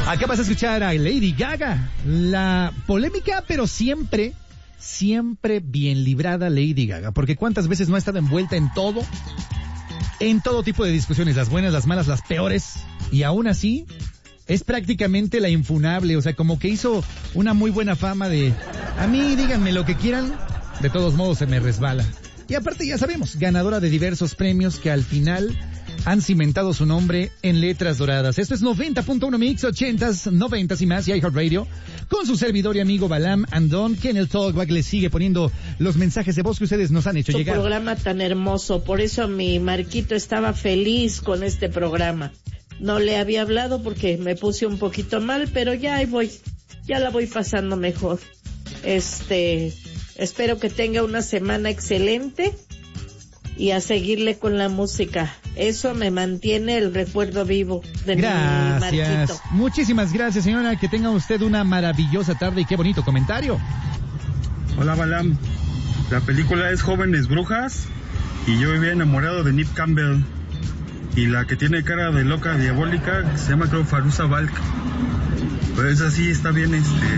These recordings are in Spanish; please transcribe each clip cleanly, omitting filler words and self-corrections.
Acabas de escuchar a Lady Gaga. La polémica, pero siempre bien librada Lady Gaga. Porque cuántas veces no ha estado envuelta en todo tipo de discusiones, las buenas, las malas, las peores. Y aún así, es prácticamente la infunable. O sea, como que hizo una muy buena fama de, a mí díganme lo que quieran, de todos modos se me resbala. Y aparte ya sabemos, ganadora de diversos premios que al final han cimentado su nombre en letras doradas. Esto es 90.1 Mix, 80s, 90s y más, y iHeartRadio, con su servidor y amigo Balam Andón, que en el Talkback le sigue poniendo los mensajes de voz que ustedes nos han hecho llegar. Un programa tan hermoso, por eso mi Marquito estaba feliz con este programa. No le había hablado porque me puse un poquito mal, pero ya ahí voy, ya la voy pasando mejor. Espero que tenga una semana excelente y a seguirle con la música. Eso me mantiene el recuerdo vivo de mi Marquito. Muchísimas gracias, señora. Que tenga usted una maravillosa tarde y qué bonito comentario. Hola, Balam. La película es Jóvenes Brujas y yo vivía enamorado de Neve Campbell. Y la que tiene cara de loca diabólica se llama, creo, Fairuza Balk. Pero esa sí está bien,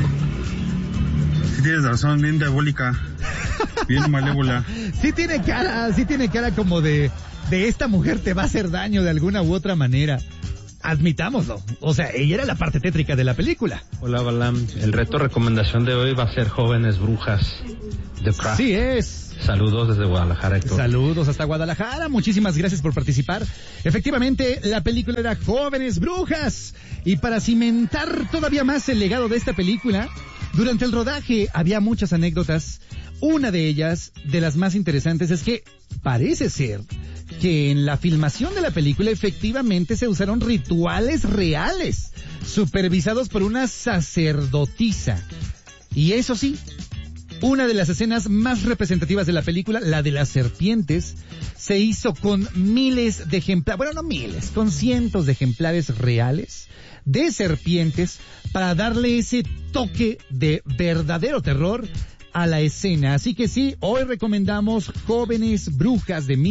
sí tienes razón, bien diabólica, bien malévola. Sí tiene cara como de esta mujer te va a hacer daño de alguna u otra manera. Admitámoslo. O sea, ella era la parte tétrica de la película. Hola, Balam. El reto recomendación de hoy va a ser Jóvenes Brujas de Craft. Sí es. Saludos desde Guadalajara, Héctor. Saludos hasta Guadalajara. Muchísimas gracias por participar. Efectivamente, la película era Jóvenes Brujas. Y para cimentar todavía más el legado de esta película, durante el rodaje había muchas anécdotas. Una de ellas, de las más interesantes, es que parece ser que en la filmación de la película efectivamente se usaron rituales reales, supervisados por una sacerdotisa. Y eso sí, una de las escenas más representativas de la película, la de las serpientes, se hizo con miles de ejemplares, bueno, no miles, con cientos de ejemplares reales de serpientes para darle ese toque de verdadero terror a la escena. Así que sí, hoy recomendamos Jóvenes Brujas de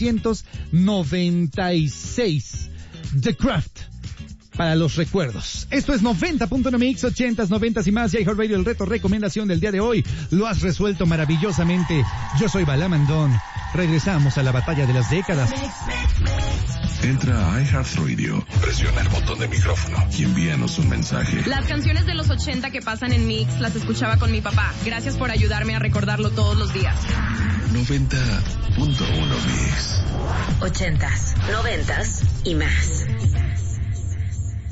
1996, The Craft, para los recuerdos. Esto es 90.1 Mix, 80s, 90s y más, y iHeartRadio. El reto recomendación del día de hoy lo has resuelto maravillosamente. Yo soy Balam Andón. Regresamos a la batalla de las décadas. Entra a iHeartRadio, presiona el botón de micrófono y envíanos un mensaje. Las canciones de los 80 que pasan en Mix las escuchaba con mi papá. Gracias por ayudarme a recordarlo todos los días. 90.1 Mix. 80s, 90s y más.